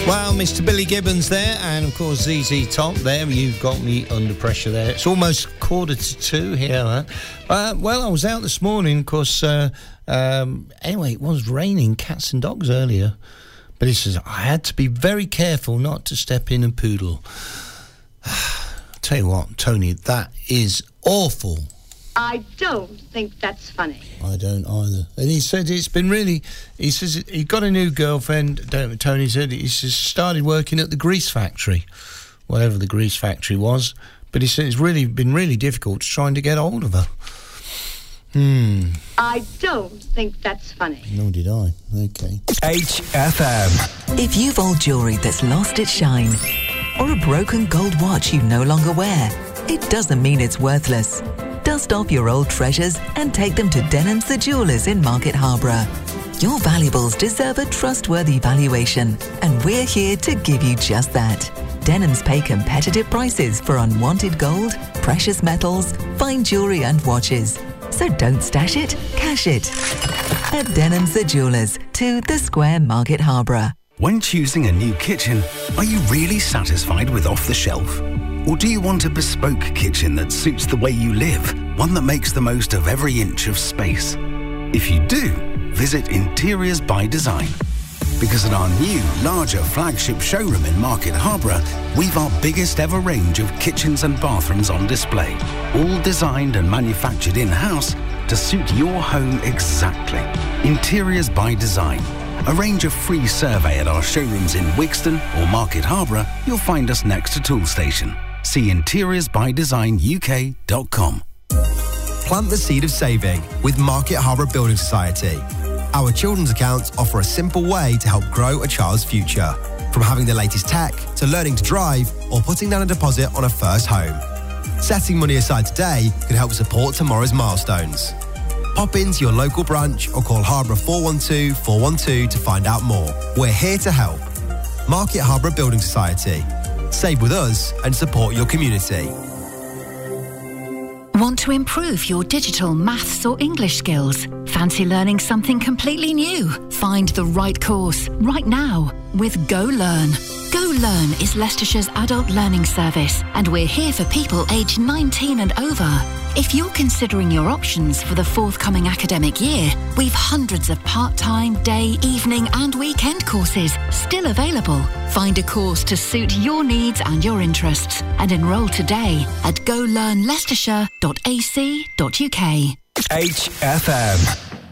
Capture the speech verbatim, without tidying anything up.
Well, Mister Billy Gibbons there, and of course Z Z Top there. You've got me under pressure there. It's almost quarter to two here. Huh? Uh, well, I was out this morning, of course. Uh, um, anyway, it was raining cats and dogs earlier, but he says I had to be very careful not to step in a poodle. Tell you what, Tony, that is awful. I don't think that's funny. I don't either. And he said it's been really... He says he got a new girlfriend, Tony said. He's just started working at the grease factory, whatever the grease factory was. But he said it's really been really difficult trying to get hold of her. Hmm. I don't think that's funny. Nor did I. Okay. H F M. If you've old jewellery that's lost its shine, or a broken gold watch you no longer wear, it doesn't mean it's worthless. Dust off your old treasures and take them to Denham's the Jewellers in Market Harborough. Your valuables deserve a trustworthy valuation, and we're here to give you just that. Denham's pay competitive prices for unwanted gold, precious metals, fine jewellery and watches. So don't stash it, cash it. At Denham's the Jewellers, to the Square, Market Harborough. When choosing a new kitchen, are you really satisfied with off-the-shelf? Or do you want a bespoke kitchen that suits the way you live, one that makes the most of every inch of space? If you do, visit Interiors by Design. Because at our new, larger flagship showroom in Market Harborough, we've our biggest ever range of kitchens and bathrooms on display, all designed and manufactured in-house to suit your home exactly. Interiors by Design. Arrange a free survey at our showrooms in Wigston or Market Harborough. You'll find us next to Toolstation. See interiors by design U K dot com. Plant the seed of saving with Market Harborough Building Society. Our children's accounts offer a simple way to help grow a child's future. From having the latest tech to learning to drive or putting down a deposit on a first home. Setting money aside today can help support tomorrow's milestones. Pop into your local branch or call Harborough four one two, four one two to find out more. We're here to help. Market Harborough Building Society. Save with us and support your community. Want to improve your digital, maths or English skills? Fancy learning something completely new? Find the right course right now with Go Learn. Go Learn is Leicestershire's adult learning service, and we're here for people aged nineteen and over. If you're considering your options for the forthcoming academic year, we've hundreds of part-time, day, evening and weekend courses still available. Find a course to suit your needs and your interests and enrol today at go learn leicestershire dot a c dot u k. H F M.